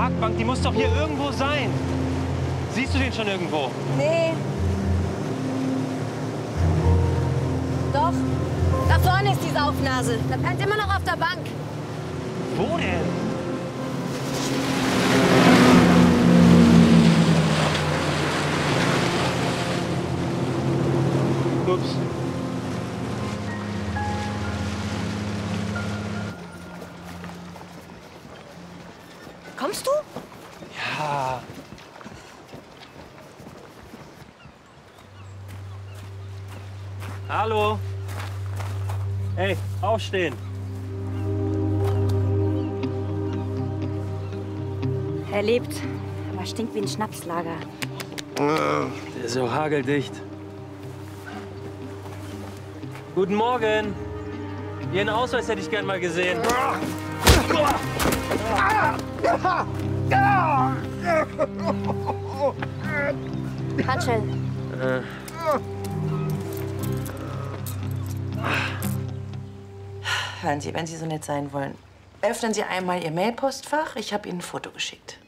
Parkbank, die muss doch hier irgendwo sein. Siehst du den schon irgendwo? Nee. Doch. Da vorne ist die Saufnase. Da pennt immer noch auf der Bank. Wo denn? Ups. Kommst du? Ja. Hallo. Hey, aufstehen. Er lebt, aber stinkt wie ein Schnapslager. Der ist so hageldicht. Guten Morgen. Ihren Ausweis hätte ich gern mal gesehen. Handschellen. Hören Sie, wenn Sie so nett sein wollen, öffnen Sie einmal Ihr Mailpostfach. Ich habe Ihnen ein Foto geschickt.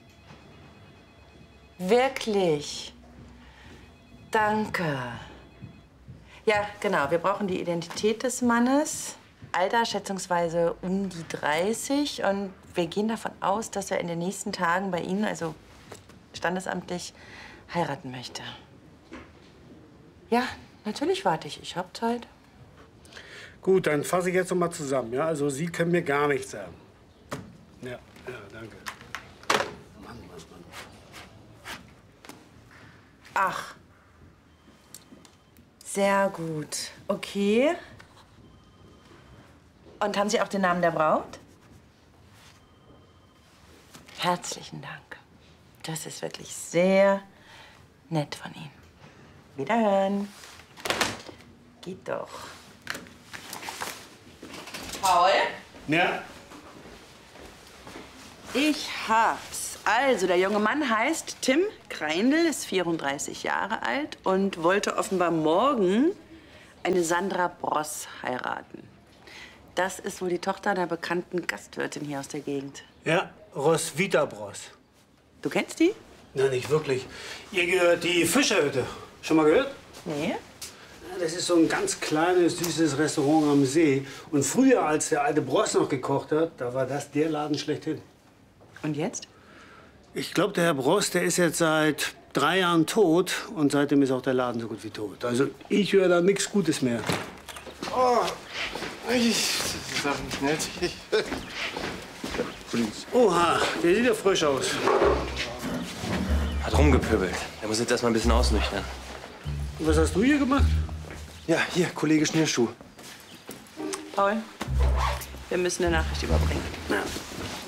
Wirklich? Danke. Ja, genau. Wir brauchen die Identität des Mannes. Alter schätzungsweise um die 30. Und wir gehen davon aus, dass er in den nächsten Tagen bei Ihnen, also standesamtlich, heiraten möchte. Ja, natürlich warte ich. Ich habe Zeit. Gut, dann fasse ich jetzt noch mal zusammen. Ja? Also Sie können mir gar nichts sagen. Ja, danke. Mann. Ach. Sehr gut. Okay. Und haben Sie auch den Namen der Braut? Herzlichen Dank. Das ist wirklich sehr nett von Ihnen. Wiederhören. Geht doch. Paul? Ja? Ich hab's. Also, der junge Mann heißt Tim Kreindl, ist 34 Jahre alt und wollte offenbar morgen eine Sandra Bross heiraten. Das ist wohl die Tochter einer bekannten Gastwirtin hier aus der Gegend. Ja, Roswitha Bross. Du kennst die? Nein, nicht wirklich. Ihr gehört die Fischerhütte. Schon mal gehört? Nee. Das ist so ein ganz kleines, süßes Restaurant am See. Und früher, als der alte Bross noch gekocht hat, da war das der Laden schlechthin. Und jetzt? Ich glaube, der Herr Bross, der ist jetzt seit 3 Jahren tot. Und seitdem ist auch der Laden so gut wie tot. Also ich höre da nichts Gutes mehr. Oh, die Sachen schnell sich. Oha, der sieht ja frisch aus. Hat rumgepöbelt. Der muss jetzt erst mal ein bisschen ausnüchtern. Und was hast du hier gemacht? Ja, hier, Kollege Schnürschuh. Paul, wir müssen eine Nachricht überbringen. Ja.